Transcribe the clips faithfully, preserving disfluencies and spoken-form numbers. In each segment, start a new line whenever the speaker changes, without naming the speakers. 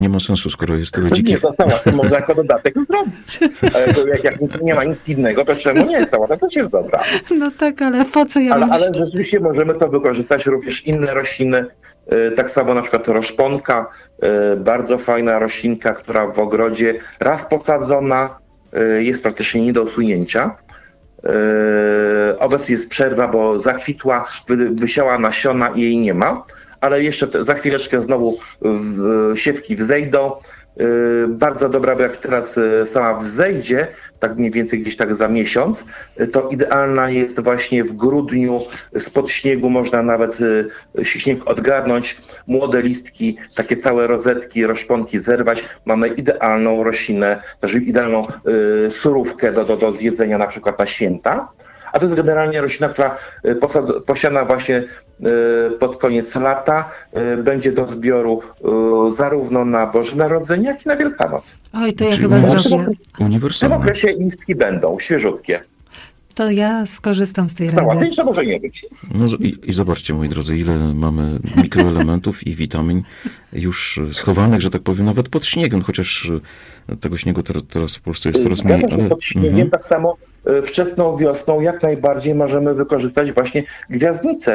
Nie ma sensu, skoro jest tyle
To
dzikich...
nie, to sałatę można jako dodatek zrobić. Ale to jak, jak nie ma nic innego, to czemu nie? Sałata też jest dobra.
No tak, ale po co ja
Ale,
mam...
ale rzeczywiście możemy to wykorzystać również inne rośliny. Tak samo na przykład roszponka, bardzo fajna roślinka, która w ogrodzie raz posadzona jest praktycznie nie do usunięcia. Obecnie jest przerwa, bo zakwitła, wysiała nasiona i jej nie ma, ale jeszcze te, za chwileczkę znowu w, siewki wzejdą. Bardzo dobra, bo jak teraz sama wzejdzie, tak mniej więcej gdzieś tak za miesiąc, to idealna jest właśnie w grudniu, spod śniegu można nawet śnieg odgarnąć, młode listki, takie całe rozetki, roszponki zerwać. Mamy idealną roślinę, też idealną y, surówkę do, do, do zjedzenia na przykład na święta. A to jest generalnie roślina, która posad- posiana właśnie pod koniec lata, będzie do zbioru zarówno na Boże Narodzenie, jak i na Wielkanoc.
Oj, to ja
Czyli
chyba
u nas
zrobię.
W tym
Uniwersalne.
okresie listki będą świeżutkie.
To ja skorzystam z tej rady.
Sałaty jeszcze może nie być.
No i, i zobaczcie, moi drodzy, ile mamy mikroelementów i witamin już schowanych, że tak powiem, nawet pod śniegiem, chociaż tego śniegu teraz, teraz w Polsce jest coraz mniej.
Zgadza się,
Ale...
pod śniegiem
Mhm.
tak samo e, wczesną wiosną jak najbardziej możemy wykorzystać właśnie gwiazdnicę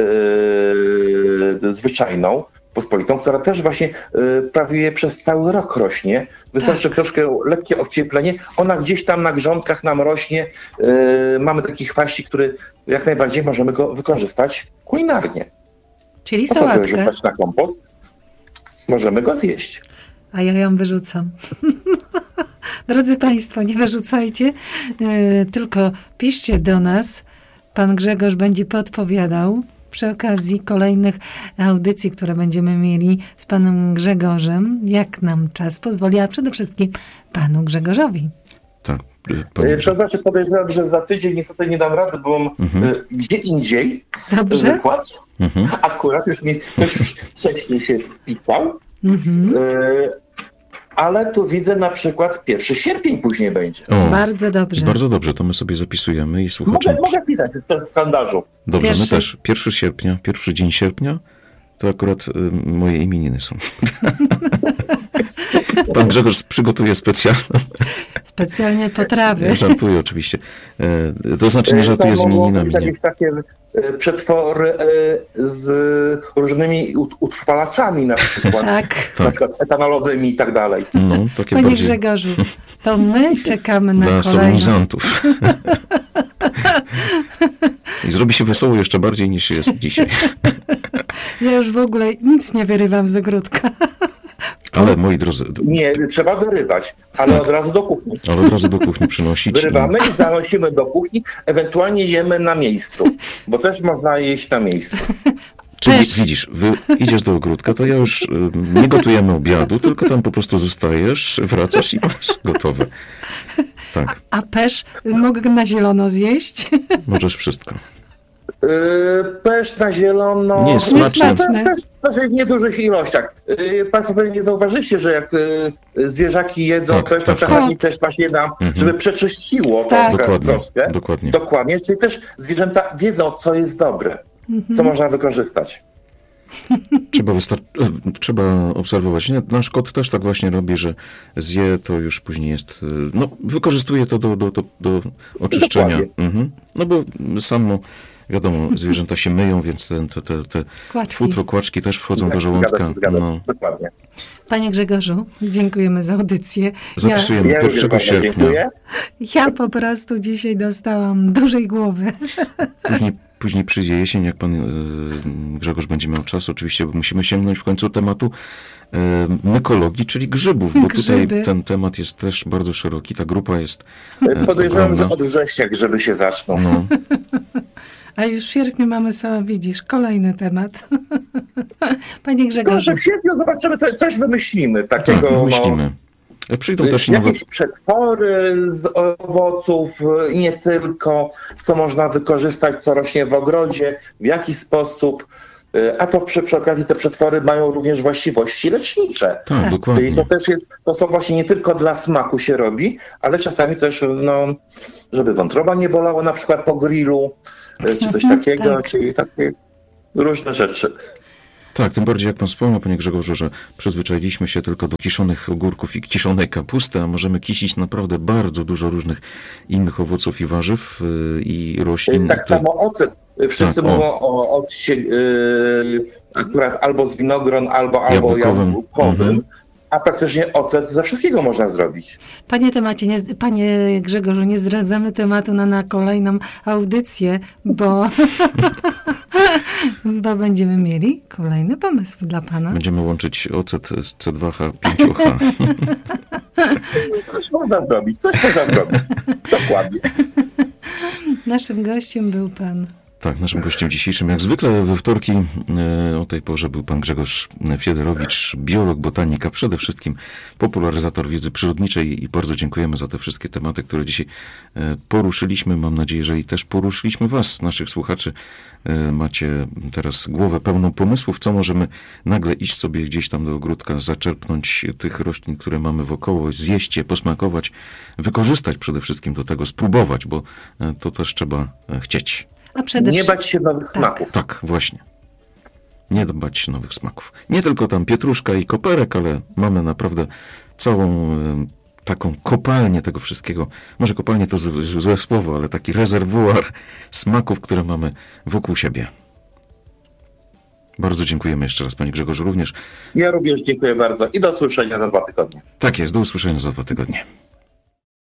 yy, zwyczajną, pospolitą, która też właśnie y, prawie przez cały rok rośnie. Wystarczy
Tak.
troszkę lekkie ocieplenie. Ona gdzieś tam na grządkach nam rośnie. Y, mamy taki chwaścik, który jak najbardziej możemy go wykorzystać kulinarnie.
Czyli
Po co
sałatkę,
wyrzucać na kompost? Możemy go zjeść.
a ja ją wyrzucam. Drodzy Państwo, nie wyrzucajcie, yy, tylko piszcie do nas. Pan Grzegorz będzie podpowiadał przy okazji kolejnych audycji, które będziemy mieli z panem Grzegorzem, jak nam czas pozwoli, a przede wszystkim panu Grzegorzowi.
Tak.
Y, to znaczy podejrzewam, że za tydzień niestety nie dam rady, bo mam
Mhm.
y, gdzie indziej
Dobrze?
wykład.
Mhm.
Akurat już mi ktoś już wcześniej się wpisał.
Mhm.
Y, ale tu widzę na przykład pierwszy sierpień później będzie.
O,
Bardzo dobrze.
bardzo dobrze, to my sobie zapisujemy i słuchaczom...
Mogę, mogę pisać, to jest w kalendarzu.
Dobrze,
Pierwszy-
my też. Pierwszy sierpnia, pierwszy dzień sierpnia, to akurat y, moje imieniny są. Pan Grzegorz przygotuje specjalną.
Specjalnie potrawy.
Żartuję oczywiście. E, to znaczy nie żartuję z
To mogą
imieninami.
być
Nie.
jakieś takie y, przetwory y, z różnymi ut- utrwalaczami na przykład.
Tak.
Na przykład etanolowymi i tak dalej.
No, takie
Panie
bardziej
Grzegorzu, to my czekamy na
dla
kolejną.
solenizantów. I zrobi się wesoło jeszcze bardziej niż jest dzisiaj.
Ja już w ogóle nic nie wyrywam z ogródka.
Ale moi drodzy,
Nie, trzeba wyrywać, ale od razu do kuchni.
ale od razu do kuchni przynosić.
Wyrywamy i zanosimy do kuchni, ewentualnie jemy na miejscu, bo też można jeść na miejscu.
Czyli
Też.
widzisz, wy idziesz do ogródka, to ja już y, nie gotujemy obiadu, tylko tam po prostu zostajesz, wracasz i masz gotowe. Tak,
A pesz mogę na zielono zjeść?
możesz wszystko.
Yy, pesz na zielono.
Nie, smaczne.
Niesmaczne.
Też, też w niedużych ilościach. Yy, Państwo pewnie nie zauważyliście, że jak yy, zwierzaki jedzą
Tak,
pesz, to
tak.
czasami
Tak.
też właśnie nam,
Mhm.
żeby przeczyściło
Tak.
to
Dokładnie,
troszkę.
dokładnie.
Dokładnie, czyli też zwierzęta wiedzą, co jest dobre, co można wykorzystać.
Trzeba, wystar- e, trzeba obserwować. Nie, nasz kot też tak właśnie robi, że zje, to już później jest... y, No, wykorzystuje to do, do, do, do oczyszczenia.
Dokładnie.
Mhm. No bo samo, wiadomo, zwierzęta się myją, więc te, te, te, te
Kłaczki.
futro, kłaczki też wchodzą do
Tak,
żołądka.
zgadza się, zgadza się,
No,
dokładnie.
Panie Grzegorzu, dziękujemy za audycję.
zapisujemy
Ja również
pierwszego
bardzo
sierpnia.
dziękuję.
Ja, ja po prostu dzisiaj dostałam dużej głowy.
Później, później przyjdzie jesień, jak pan y, Grzegorz będzie miał czas. Oczywiście musimy sięgnąć w końcu tematu y, mykologii, czyli grzybów, bo
Grzyby.
tutaj ten temat jest też bardzo szeroki. Ta grupa jest e,
Podejrzewam, że
ogromna.
od września żeby się zaczną.
No,
A już w sierpniu mamy sama, widzisz, kolejny temat. Panie
To,
Grzegorzu,
że w sierpniu zobaczymy, co, coś wymyślimy takiego.
tak,
no,
myślimy. E, Przyjdą też nowe...
jakieś przetwory z owoców, nie tylko, co można wykorzystać, co rośnie w ogrodzie, w jaki sposób. A to przy, przy okazji te przetwory mają również właściwości lecznicze.
Tak,
Tak.
dokładnie.
Czyli to też jest, to są właśnie nie tylko dla smaku się robi, ale czasami też, no, żeby wątroba nie bolała na przykład po grillu, czy coś takiego,
tak.
czyli takie różne rzeczy.
Tak, tym bardziej jak pan wspomniał, panie Grzegorzu, że przyzwyczailiśmy się tylko do kiszonych ogórków i kiszonej kapusty, a możemy kisić naprawdę bardzo dużo różnych innych owoców i warzyw yy, i roślin.
Tak
to...
samo ocet. Wszyscy
tak,
mówią
o,
o occie yy, akurat albo z winogron, albo, albo
jabłkowym.
jabłkowym.
Mhm.
A praktycznie ocet ze wszystkiego można zrobić.
Panie temacie, nie, panie Grzegorzu, nie zdradzamy tematu na, na kolejną audycję, bo, bo będziemy mieli kolejny pomysł dla pana.
Będziemy łączyć ocet z C dwa H pięć H.
Coś można zrobić, coś można zrobić. Dokładnie.
Naszym gościem był pan.
Tak, naszym gościem dzisiejszym, jak zwykle we wtorki e, o tej porze był pan Grzegorz Fiedorowicz, biolog, botanik, a przede wszystkim popularyzator wiedzy przyrodniczej i bardzo dziękujemy za te wszystkie tematy, które dzisiaj e, poruszyliśmy. Mam nadzieję, że i też poruszyliśmy was, naszych słuchaczy. E, macie teraz głowę pełną pomysłów, co możemy nagle iść sobie gdzieś tam do ogródka, zaczerpnąć tych roślin, które mamy wokoło, zjeść je, posmakować, wykorzystać przede wszystkim do tego, spróbować, bo e, to też trzeba e, chcieć.
A przede
Nie bać się nowych
tak.
smaków.
Tak, właśnie. Nie bać się nowych smaków. Nie tylko tam pietruszka i koperek, ale mamy naprawdę całą y, taką kopalnię tego wszystkiego. Może kopalnię to z, z, złe słowo, ale taki rezerwuar smaków, które mamy wokół siebie. Bardzo dziękujemy jeszcze raz, panie Grzegorzu, również.
Ja również dziękuję bardzo i do usłyszenia za dwa tygodnie.
Tak jest, do usłyszenia za dwa tygodnie.